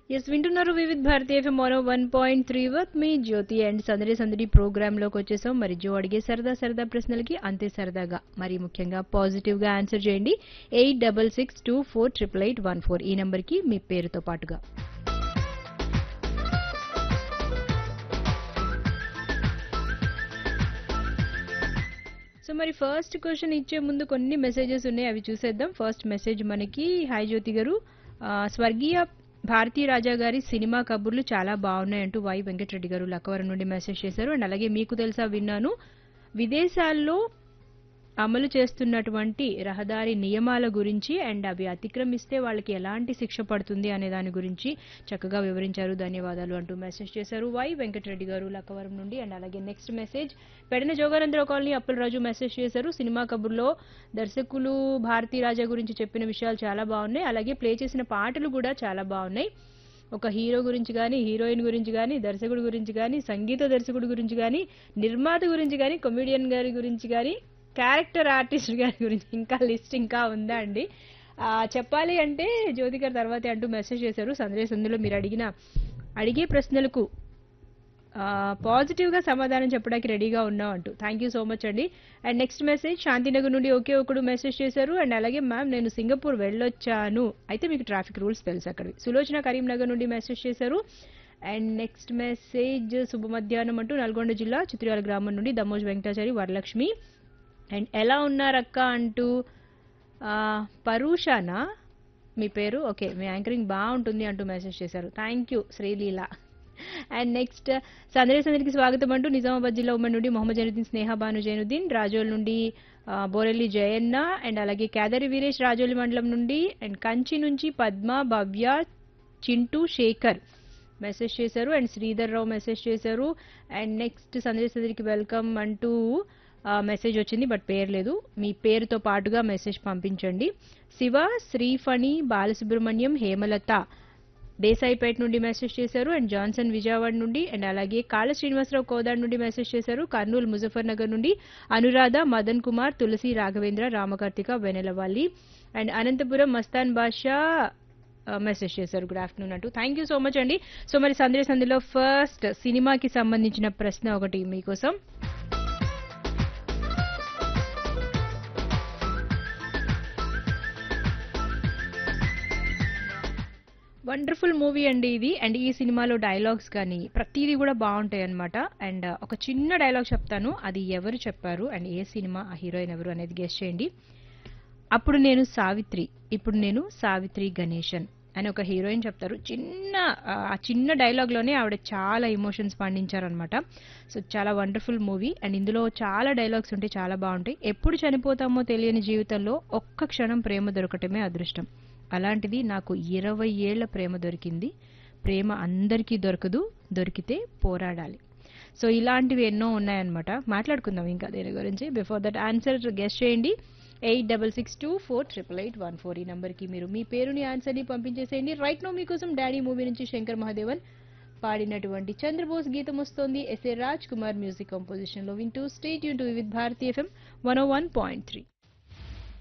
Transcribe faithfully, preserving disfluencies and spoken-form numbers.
Yes వింటున్నారు Vividh Bharati FM మరో one point three వత్ me Jyothi and సందడి సందడి ప్రోగ్రామ్ లోకి వచ్చేసాం. మరి జో అడిగే సరదా సరదా ప్రశ్నలకి అంతే సరదాగా మరి ముఖ్యంగా పాజిటివ్ గా ఆన్సర్ చేయండి. Eight double six two four triple eight one four ఈ నంబర్ కి మీ పేరుతో పాటుగా. సో మరి ఫస్ట్ క్వశ్చన్ ఇచ్చే ముందు కొన్ని మెసేజెస్ ఉన్నాయి, అవి చూసేద్దాం. ఫస్ట్ మెసేజ్ మనకి హాయ్ జ్యోతి గారు, ఆ, స్వర్గీయ భారతీ రాజా గారి సినిమా కబుర్లు చాలా బాగున్నాయంటూ వై వెంకటరెడ్డి గారు లక్కవరం నుండి మెసేజ్ చేశారు. అండ్ అలాగే మీకు తెలుసా విన్నాను, విదేశాల్లో అమలు చేస్తున్నటువంటి రహదారి నియమాల గురించి అండ్ అవి అతిక్రమిస్తే వాళ్ళకి ఎలాంటి శిక్ష పడుతుంది అనే దాని గురించి చక్కగా వివరించారు, ధన్యవాదాలు అంటూ మెసేజ్ చేశారు వై వెంకటరెడ్డి గారు లక్కవరం నుండి. అండ్ అలాగే next message Pedana Jogananda Rao colony Appalaraju message చేశారు. సినిమా కబుర్లో దర్శకులు భారతీ రాజా గురించి చెప్పిన విషయాలు చాలా బాగున్నాయి, అలాగే ప్లే చేసిన పాటలు కూడా చాలా బాగున్నాయి. ఒక హీరో గురించి కానీ, హీరోయిన్ గురించి కానీ, దర్శకుడి గురించి కానీ, సంగీత దర్శకుడి గురించి కానీ, నిర్మాత గురించి కానీ, కమెడియన్ గారి గురించి కానీ, క్యారెక్టర్ ఆర్టిస్ట్ గారి గురించి, ఇంకా లిస్ట్ ఇంకా ఉందా అండి. ఆ, చెప్పాలి అంటే జ్యోతి గారు తర్వాతే అంటూ మెసేజ్ చేశారు. సందేశ సందులో మీరు అడిగిన అడిగే ప్రశ్నలకు పాజిటివ్ గా సమాధానం చెప్పడానికి రెడీగా ఉన్నాం అంటూ థ్యాంక్ యూ సో మచ్ అండి. అండ్ నెక్స్ట్ మెసేజ్ శాంతినగర్ నుండి ఒకే ఒకడు మెసేజ్ చేశారు. అండ్ అలాగే మ్యామ్ నేను సింగపూర్ వెళ్ళొచ్చాను, అయితే మీకు ట్రాఫిక్ రూల్స్ తెలుసు అక్కడివి. సులోచన కరీంనగర్ నుండి మెసేజ్ చేశారు. అండ్ నెక్స్ట్ మెసేజ్ శుభ మధ్యాహ్నం అంటూ నల్గొండ జిల్లా చిత్రియాల గ్రామం నుండి దమోజ్ వెంకటాచారి వరలక్ష్మి. అండ్ ఎలా ఉన్నారక్క అంటూ పరూషానా మీ పేరు, ఓకే మీ యాంకరింగ్ బాగుంటుంది అంటూ మెసేజ్ చేశారు. Thank you Sreeleela. And next సందడి సందడికి స్వాగతం అంటూ నిజామాబాద్ జిల్లా ఉమ్మడి నుండి మొహమ్మద్ జైనుద్దీన్, స్నేహ బాను జైనుద్దీన్, రాజోల్ నుండి బోరెల్లి జయన్న, అండ్ అలాగే కేదారి వీరేష్ రాజోలి మండలం నుండి, అండ్ కంచి నుంచి పద్మ, భవ్య, చింటూ, శేఖర్ మెసేజ్ చేశారు. అండ్ శ్రీధర్ రావు మెసేజ్ చేశారు. అండ్ నెక్స్ట్ సందడి సందడికి వెల్కమ్ అంటూ మెసేజ్ వచ్చింది బట్ పేరు లేదు, మీ పేరుతో పాటుగా మెసేజ్ పంపించండి. శివ, శ్రీఫణి, బాలసుబ్రహ్మణ్యం, హేమలత దేశాయిపేట నుండి మెసేజ్ చేశారు. అండ్ జాన్సన్ విజయవాడ నుండి, అండ్ అలాగే కాళ శ్రీనివాసరావు కోదాడ్ నుండి మెసేజ్ చేశారు. కర్నూలు ముజఫర్ నగర్ నుండి అనురాధ, మదన్ కుమార్, తులసి, Raghavendra, Ramakarthika, వెనెలవాలి, and Anantapuram Mastan Basha message చేశారు. గుడ్ ఆఫ్టర్నూన్ అంటూ థ్యాంక్ యూ సో మచ్ అండి. సో మరి సందేశ సంధిలో ఫస్ట్ సినిమాకి సంబంధించిన ప్రశ్న ఒకటి మీకోసం. వండర్ఫుల్ మూవీ అండి ఇది. అండ్ ఈ సినిమాలో డైలాగ్స్ కానీ ప్రతిదీ కూడా బాగుంటాయి అనమాట. అండ్ ఒక చిన్న డైలాగ్ చెప్తాను, అది ఎవరు చెప్పారు అండ్ ఏ సినిమా, ఆ హీరోయిన్ ఎవరు అనేది గెస్ చేయండి. అప్పుడు నేను సావిత్రి, ఇప్పుడు నేను సావిత్రి గణేశన్ అని ఒక హీరోయిన్ చెప్తారు. చిన్న ఆ చిన్న డైలాగ్ లోనే ఆవిడ చాలా ఎమోషన్స్ పండించారనమాట. సో చాలా వండర్ఫుల్ మూవీ. అండ్ ఇందులో చాలా డైలాగ్స్ ఉంటాయి, చాలా బాగుంటాయి. ఎప్పుడు చనిపోతామో తెలియని జీవితంలో ఒక్క క్షణం ప్రేమ దొరకటమే అదృష్టం, అలాంటిది నాకు ఇరవై ఏళ్ల ప్రేమ దొరికింది, ప్రేమ అందరికీ దొరకదు, దొరికితే పోరాడాలి. సో ఇలాంటివి ఎన్నో ఉన్నాయన్నమాట. మాట్లాడుకుందాం ఇంకా దీని గురించి. బిఫోర్ దట్ ఆన్సర్ గెస్ చేయండి. Eight double six two four triple eight one four ఈ నంబర్కి మీరు మీ పేరుని ఆన్సర్ని పంపించేసేయండి. రైట్ నో మీకోసం డాడీ మూవీ నుంచి శంకర్ మహాదేవన్ పాడినటువంటి చంద్రబోస్ గీతం వస్తోంది. SA Raj Kumar music composition లో వింటూ stay tune to with Bharati FM one oh one point three.